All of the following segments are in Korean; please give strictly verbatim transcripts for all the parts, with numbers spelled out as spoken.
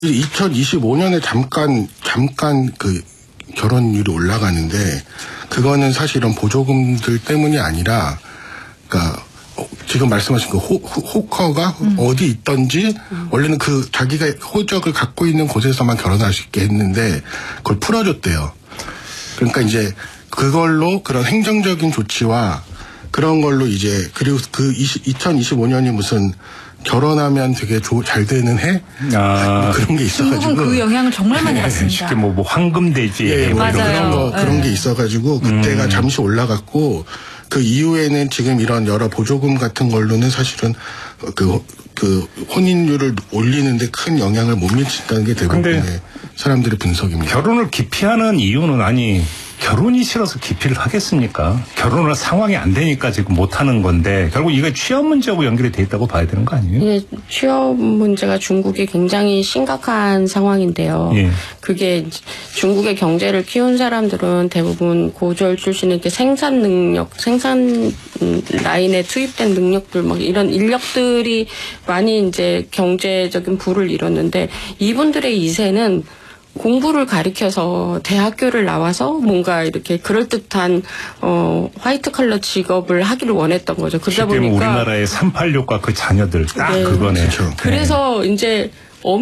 이천이십오 년에 잠깐 잠깐 그 결혼율이 올라가는데 그거는 사실은 보조금들 때문이 아니라 그러니까 지금 말씀하신 그 호, 호커가 음. 어디 있던지 음. 원래는 그 자기가 호적을 갖고 있는 곳에서만 결혼할 수 있게 했는데 그걸 풀어줬대요. 그러니까 이제 그걸로 그런 행정적인 조치와 그런 걸로 이제 그리고 그 이천이십오 년이 무슨 결혼하면 되게 조, 잘 되는 해? 아, 뭐 그런 게 있어가지고. 중국은 그 영향을 정말 많이 받습니다. 쉽게 뭐, 뭐 황금돼지. 예, 뭐 맞아요. 그런 거, 네. 그런 게 있어가지고 그때가 음. 잠시 올라갔고 그 이후에는 지금 이런 여러 보조금 같은 걸로는 사실은 그, 그 혼인율을 올리는데 큰 영향을 못 미친다는 게 대부분의 사람들의 분석입니다. 결혼을 기피하는 이유는 아니 결혼이 싫어서 기피를 하겠습니까? 결혼을 상황이 안 되니까 지금 못하는 건데 결국 이게 취업 문제하고 연결이 돼 있다고 봐야 되는 거 아니에요? 예, 취업 문제가 중국이 굉장히 심각한 상황인데요. 예. 그게 중국의 경제를 키운 사람들은 대부분 고졸 출신의 이렇게 생산 능력, 생산 라인에 투입된 능력들, 막 이런 인력들이 많이 이제 경제적인 부를 이뤘는데 이분들의 이 세는 공부를 가리켜서 대학교를 나와서 뭔가 이렇게 그럴듯한 어 화이트 컬러 직업을 하기를 원했던 거죠. 그러다 보니까 우리나라의 삼팔육과 그 자녀들 딱 네. 그거네. 그렇죠. 그래서 네. 이제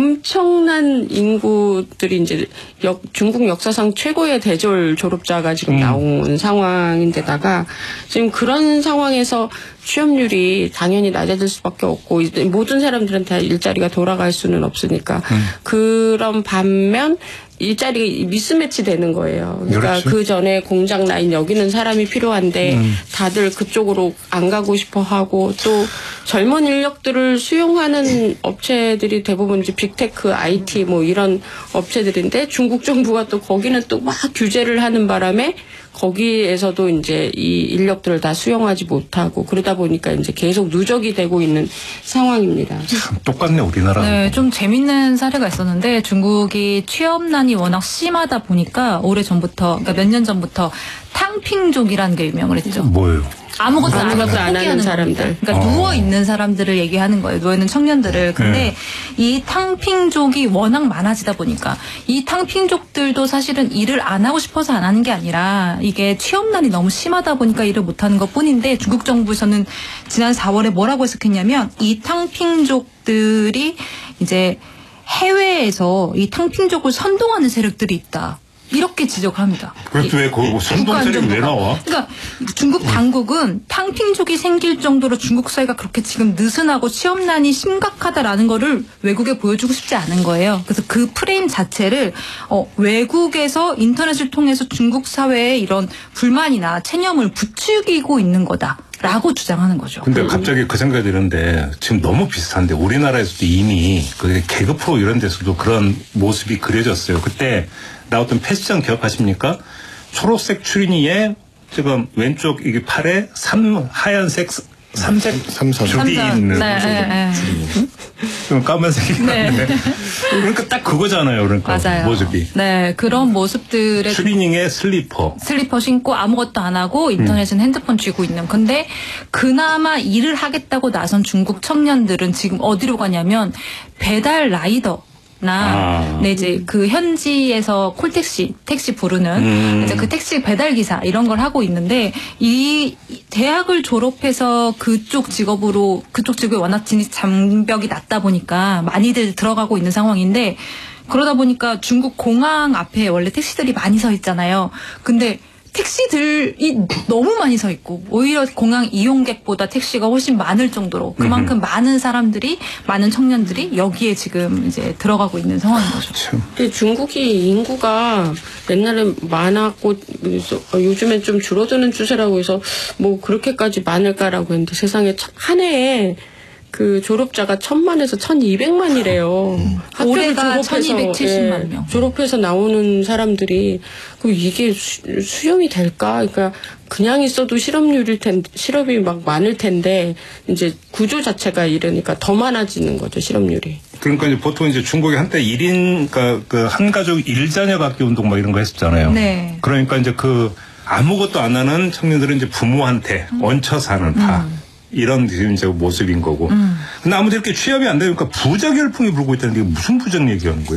엄청난 인구들이 이제 역, 중국 역사상 최고의 대졸 졸업자가 지금 음. 나온 상황인데다가 지금 그런 상황에서 취업률이 당연히 낮아질 수밖에 없고 모든 사람들한테 일자리가 돌아갈 수는 없으니까 음. 그런 반면 일자리가 미스매치 되는 거예요. 그러니까 그렇죠. 그 전에 공장 라인 여기는 사람이 필요한데 음. 다들 그쪽으로 안 가고 싶어 하고 또 젊은 인력들을 수용하는 업체들이 대부분 이제 빅테크, 아이티 뭐 이런 업체들인데 중국 정부가 또 거기는 또 막 규제를 하는 바람에 거기에서도 이제 이 인력들을 다 수용하지 못하고 그러다 보니까 이제 계속 누적이 되고 있는 상황입니다. 참 똑같네 우리나라. 네, 좀 재밌는 사례가 있었는데 중국이 취업난이 워낙 심하다 보니까 오래 전부터, 그러니까 몇 년 전부터 탕핑족이라는 게 유명을 했죠. 뭐예요? 아무것도, 아무것도 안 하는 사람들. 그러니까 어. 누워 있는 사람들을 얘기하는 거예요. 누워 있는 청년들을. 근데 네. 이 탕핑족이 워낙 많아지다 보니까 이 탕핑족들도 사실은 일을 안 하고 싶어서 안 하는 게 아니라 이게 취업난이 너무 심하다 보니까 일을 못 하는 것뿐인데 중국 정부에서는 지난 사월에 뭐라고 해석했냐면 이 탕핑족들이 이제 해외에서 이 탕핑족을 선동하는 세력들이 있다. 이렇게 지적합니다. 그래도 왜 그 선동 세력이 왜 나와? 그러니까 중국 당국은 탕핑족이 생길 정도로 중국 사회가 그렇게 지금 느슨하고 취업난이 심각하다라는 거를 외국에 보여주고 싶지 않은 거예요. 그래서 그 프레임 자체를 어, 외국에서 인터넷을 통해서 중국 사회에 이런 불만이나 체념을 부추기고 있는 거다. 라고 주장하는 거죠. 근데 갑자기 그 생각이 드는데 지금 너무 비슷한데 우리나라에서도 이미 그 개그 프로 이런 데서도 그런 모습이 그려졌어요. 그때 나왔던 패션 기억하십니까? 초록색 추리닝에 지금 왼쪽 이게 팔에 삼 하얀색 삼색 삼선 줄이 있는 네, 네, 네. 좀 까만색이 네. 네. 그러니까 딱 그거잖아요. 그러니까 맞아요. 모습이. 네, 그런 모습들의 추리닝에 슬리퍼. 슬리퍼 신고 아무것도 안 하고 인터넷은 음. 핸드폰 쥐고 있는. 근데 그나마 일을 하겠다고 나선 중국 청년들은 지금 어디로 가냐면 배달 라이더. 나, 아. 네, 이제 그 현지에서 콜택시, 택시 부르는, 음. 이제 그 택시 배달기사 이런 걸 하고 있는데, 이 대학을 졸업해서 그쪽 직업으로, 그쪽 직업에 워낙 진입 장벽이 낮다 보니까 많이들 들어가고 있는 상황인데, 그러다 보니까 중국 공항 앞에 원래 택시들이 많이 서 있잖아요. 근데 택시들이 너무 많이 서 있고 오히려 공항 이용객보다 택시가 훨씬 많을 정도로 그만큼 음. 많은 사람들이 많은 청년들이 여기에 지금 이제 들어가고 있는 상황인 거죠. 근데 중국이 인구가 옛날에 많았고 요즘엔 좀 줄어드는 추세라고 해서 뭐 그렇게까지 많을까라고 했는데 세상에 한 해에 그 졸업자가 천만에서 천이백만이래요. 음. 올해가 천이백칠십만 명. 예, 졸업해서 나오는 사람들이 그 이게 수, 수용이 될까? 그러니까 그냥 있어도 실업률일 텐 실업이 막 많을 텐데 이제 구조 자체가 이러니까 더 많아지는 거죠 실업률이. 그러니까 이제 보통 이제 중국이 한때 일 인 그러니까 그 한 가족 일자녀 갖기 운동 막 이런 거 했었잖아요. 네. 그러니까 이제 그 아무것도 안 하는 청년들은 이제 부모한테 음. 얹혀 사는 다. 음. 이런 지금 이제 모습인 거고. 음. 근데 아무튼 이렇게 취업이 안 되니까 부작 열풍이 불고 있다는 게 무슨 부작 얘기하는 거예요?